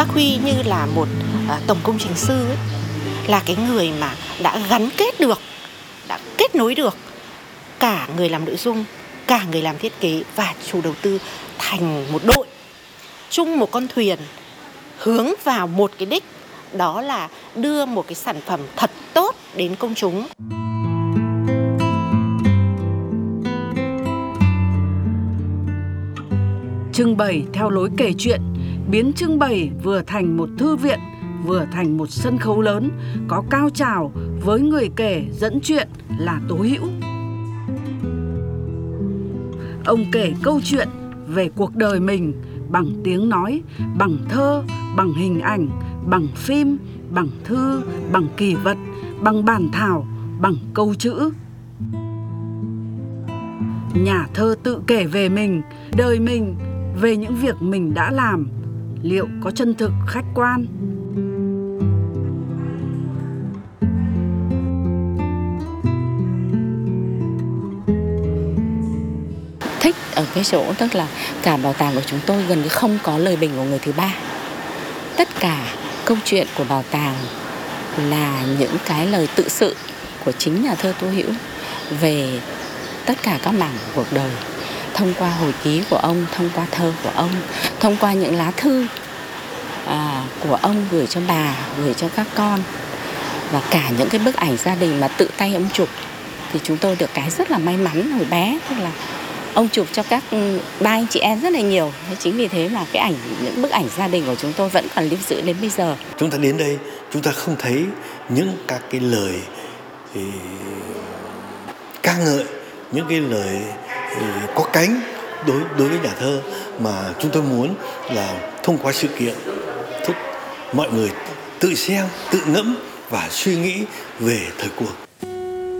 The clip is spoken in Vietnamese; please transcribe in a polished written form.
Bác Huy như là một tổng công trình sư ấy, là cái người mà đã gắn kết được, đã kết nối được cả người làm nội dung, cả người làm thiết kế và chủ đầu tư thành một đội, chung một con thuyền, hướng vào một cái đích, đó là đưa một cái sản phẩm thật tốt đến công chúng. Trưng bày theo lối kể chuyện, biến trưng bày vừa thành một thư viện, vừa thành một sân khấu lớn, có cao trào với người kể dẫn chuyện là Tố Hữu. Ông kể câu chuyện về cuộc đời mình bằng tiếng nói, bằng thơ, bằng hình ảnh, bằng phim, bằng thư, bằng kỳ vật, bằng bản thảo, bằng câu chữ. Nhà thơ tự kể về mình, đời mình, về những việc mình đã làm, liệu có chân thực, khách quan? Thích ở cái chỗ tức là cả bảo tàng của chúng tôi gần như không có lời bình của người thứ ba. Tất cả câu chuyện của bảo tàng là những cái lời tự sự của chính nhà thơ Tố Hữu về tất cả các mảng của cuộc đời, thông qua hồi ký của ông, thông qua thơ của ông, thông qua những lá thư của ông gửi cho bà, gửi cho các con, và cả những cái bức ảnh gia đình mà tự tay ông chụp. Thì chúng tôi được cái rất là may mắn hồi bé, tức là ông chụp cho các ba anh chị em rất là nhiều. Chính vì thế mà cái những bức ảnh gia đình của chúng tôi vẫn còn lưu giữ đến bây giờ. Chúng ta đến đây, chúng ta không thấy những các cái lời ca ngợi, những cái lời có cánh đối với nhà thơ, mà chúng tôi muốn là thông qua sự kiện thúc mọi người tự xem, tự ngẫm và suy nghĩ về thời cuộc.